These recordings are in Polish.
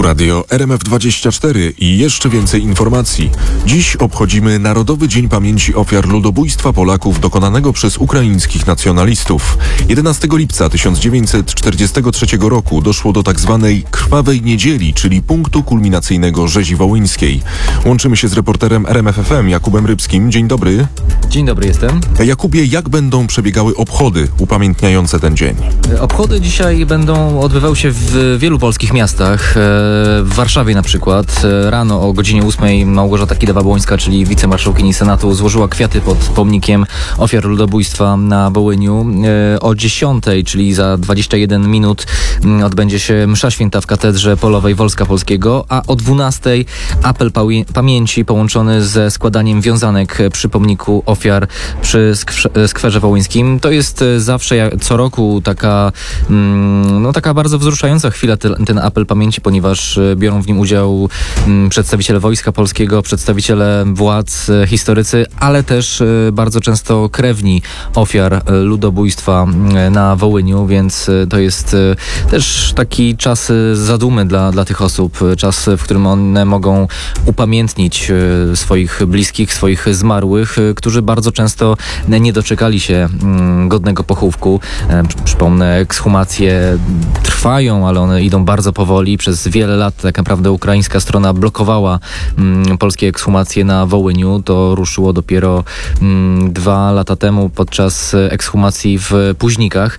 Tu radio RMF24 i jeszcze więcej informacji. Dziś obchodzimy Narodowy Dzień Pamięci Ofiar Ludobójstwa Polaków dokonanego przez ukraińskich nacjonalistów. 11 lipca 1943 roku doszło do tzw. Krwawej Niedzieli, czyli punktu kulminacyjnego rzezi wołyńskiej. Łączymy się z reporterem RMF FM Jakubem Rybskim. Dzień dobry. Dzień dobry, jestem. Jakubie, jak będą przebiegały obchody upamiętniające ten dzień? Obchody dzisiaj będą odbywały się w wielu polskich miastach. W Warszawie na przykład rano o godzinie 8 Małgorzata Kidawa-Błońska, czyli wicemarszałkini Senatu, złożyła kwiaty pod pomnikiem ofiar ludobójstwa na Wołyniu. O 10, czyli za 21 minut, odbędzie się msza święta w Katedrze Polowej Wolska Polskiego, a o 12 apel pamięci połączony ze składaniem wiązanek przy pomniku ofiar przy skwerze wołyńskim. To jest zawsze co roku taka bardzo wzruszająca chwila, ten apel pamięci, ponieważ biorą w nim udział przedstawiciele Wojska Polskiego, przedstawiciele władz, historycy, ale też bardzo często krewni ofiar ludobójstwa na Wołyniu, więc to jest też taki czas zadumy dla tych osób, czas, w którym one mogą upamiętnić swoich bliskich, swoich zmarłych, którzy bardzo często nie doczekali się godnego pochówku. Przypomnę, ekshumacje trwają, ale one idą bardzo powoli. Przez wiele lat tak naprawdę ukraińska strona blokowała polskie ekshumacje na Wołyniu. To ruszyło dopiero 2 lata temu podczas ekshumacji w Późnikach.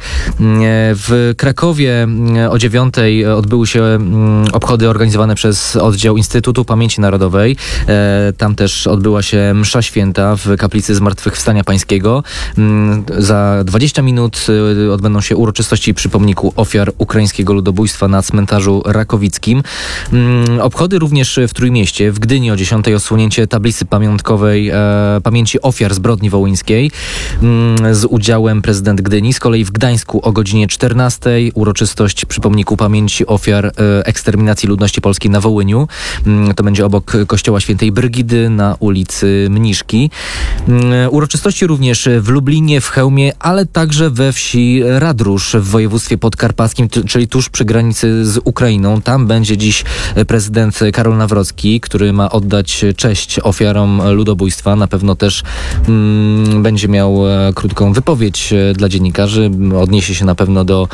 W Krakowie o 9 odbyły się obchody organizowane przez oddział Instytutu Pamięci Narodowej. Tam też odbyła się msza święta w kaplicy Zmartwychwstania Pańskiego. Za 20 minut odbędą się uroczystości przy pomniku ofiar ukraińskiego ludobójstwa na cmentarzu Rakowickim. Obchody również w Trójmieście. W Gdyni o 10 odsłonięcie tablicy pamiątkowej pamięci ofiar zbrodni wołyńskiej z udziałem prezydent Gdyni. Z kolei w Gdańsku o godzinie 14 uroczystość przy pomniku pamięci ofiar eksterminacji ludności polskiej na Wołyniu. To będzie obok kościoła świętej Brygidy na ulicy Mniszki. Uroczystości również w Lublinie, w Chełmie, ale także we wsi Radrusz w województwie podkarpackim, czyli tuż przy granicy z Ukrainą. Tam będzie dziś prezydent Karol Nawrocki, który ma oddać cześć ofiarom ludobójstwa. Na pewno też będzie miał krótką wypowiedź dla dziennikarzy. Odniesie się na pewno do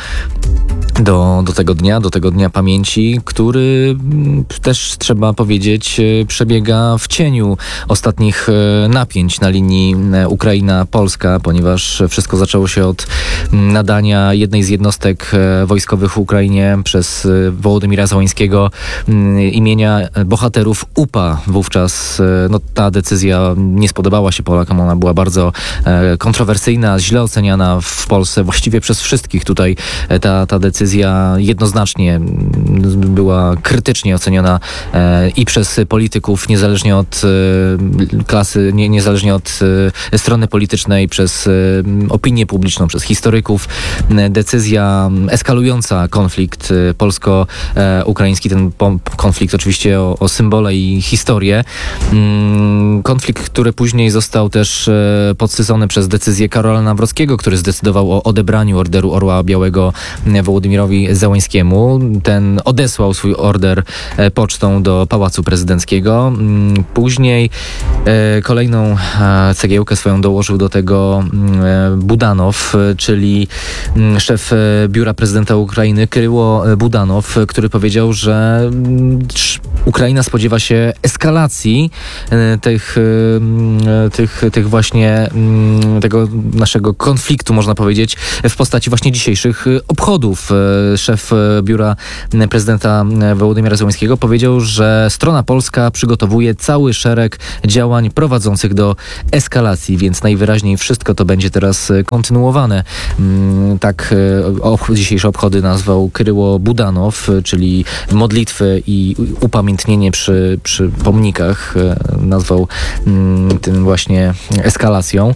tego dnia pamięci, który też, trzeba powiedzieć, przebiega w cieniu ostatnich napięć na linii Ukraina-Polska, ponieważ wszystko zaczęło się od nadania jednej z jednostek wojskowych w Ukrainie przez Wołodymira Zełańskiego imienia bohaterów UPA. Wówczas ta decyzja nie spodobała się Polakom, ona była bardzo kontrowersyjna, źle oceniana w Polsce, właściwie przez wszystkich tutaj. Ta decyzja jednoznacznie była krytycznie oceniona i przez polityków, niezależnie od klasy, niezależnie od strony politycznej, przez opinię publiczną, przez historyków. Decyzja eskalująca konflikt polsko-ukraiński, ten konflikt oczywiście o symbole i historię. Konflikt, który później został też podsycony przez decyzję Karola Nawrockiego, który zdecydował o odebraniu Orderu Orła Białego Wołodymyrowi Zełańskiemu. Ten odesłał swój order pocztą do Pałacu Prezydenckiego. Później kolejną cegiełkę swoją dołożył do tego Budanow, czyli szef biura prezydenta Ukrainy Kryło Budanow, który powiedział, że Ukraina spodziewa się eskalacji tego naszego konfliktu, można powiedzieć, w postaci właśnie dzisiejszych obchodów. Szef biura prezydenta Wołodymyra Zełańskiego powiedział, że strona polska przygotowuje cały szereg działań prowadzących do eskalacji, więc najwyraźniej wszystko to będzie teraz kontynuowane. Tak dzisiejsze obchody nazwał Kryło Budanow, czyli modlitwy i upamiętnienie przy pomnikach nazwał tym właśnie eskalacją.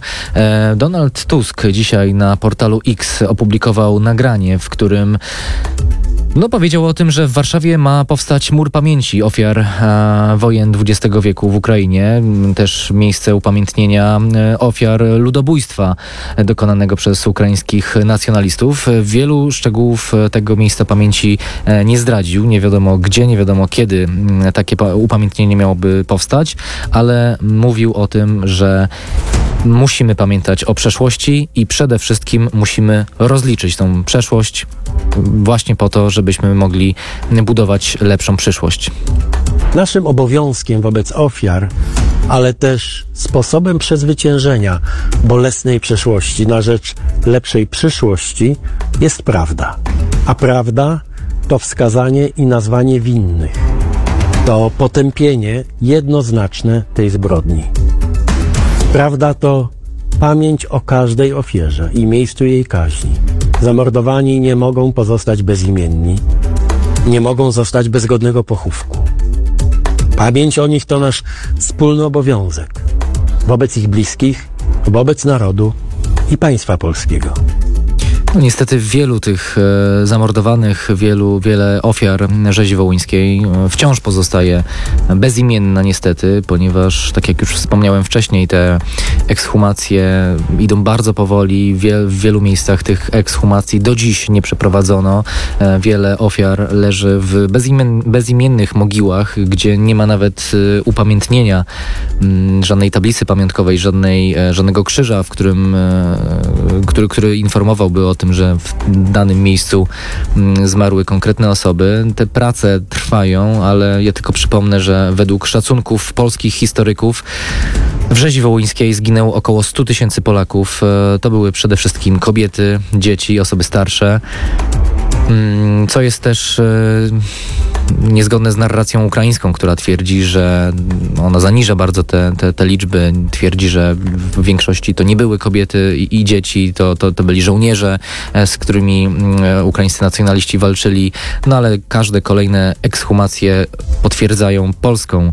Donald Tusk dzisiaj na portalu X opublikował nagranie, w którym No, powiedział o tym, że w Warszawie ma powstać mur pamięci ofiar wojen XX wieku w Ukrainie. Też miejsce upamiętnienia ofiar ludobójstwa dokonanego przez ukraińskich nacjonalistów. Wielu szczegółów tego miejsca pamięci nie zdradził. Nie wiadomo gdzie, nie wiadomo kiedy takie upamiętnienie miałoby powstać, ale mówił o tym, że musimy pamiętać o przeszłości i przede wszystkim musimy rozliczyć tą przeszłość właśnie po to, żebyśmy mogli budować lepszą przyszłość. Naszym obowiązkiem wobec ofiar, ale też sposobem przezwyciężenia bolesnej przeszłości na rzecz lepszej przyszłości jest prawda. A prawda to wskazanie i nazwanie winnych. To potępienie jednoznaczne tej zbrodni. Prawda to pamięć o każdej ofierze i miejscu jej kaźni. Zamordowani nie mogą pozostać bezimienni, nie mogą zostać bez godnego pochówku. Pamięć o nich to nasz wspólny obowiązek wobec ich bliskich, wobec narodu i państwa polskiego. No, niestety wielu tych zamordowanych, wiele ofiar rzezi wołyńskiej wciąż pozostaje bezimienna niestety, ponieważ tak jak już wspomniałem wcześniej, te ekshumacje idą bardzo powoli. W wielu miejscach tych ekshumacji do dziś nie przeprowadzono. Wiele ofiar leży w bezimiennych mogiłach, gdzie nie ma nawet upamiętnienia, żadnej tablicy pamiątkowej, żadnego krzyża, który informowałby o tym, że w danym miejscu zmarły konkretne osoby. Te prace trwają, ale ja tylko przypomnę, że według szacunków polskich historyków w rzezi wołyńskiej zginęło około 100 000 Polaków. To były przede wszystkim kobiety, dzieci, osoby starsze. Co jest też niezgodne z narracją ukraińską, która twierdzi, że ona zaniża bardzo te liczby. Twierdzi, że w większości to nie były kobiety i dzieci, to byli żołnierze, z którymi ukraińscy nacjonaliści walczyli. No ale każde kolejne ekshumacje potwierdzają polską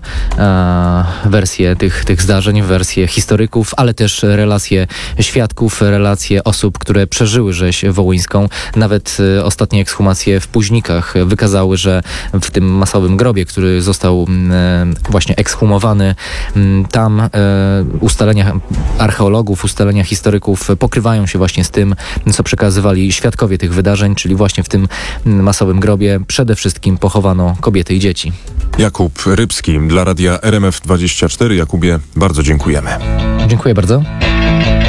wersję tych zdarzeń, wersję historyków, ale też relacje świadków, relacje osób, które przeżyły rzeź wołyńską. Nawet ostatnie ekshumacje w Późnikach wykazały, że w tym masowym grobie, który został właśnie ekshumowany, tam ustalenia archeologów, ustalenia historyków pokrywają się właśnie z tym, co przekazywali świadkowie tych wydarzeń, czyli właśnie w tym masowym grobie przede wszystkim pochowano kobiety i dzieci. Jakub Rybski dla radia RMF24. Jakubie, bardzo dziękujemy. Dziękuję bardzo.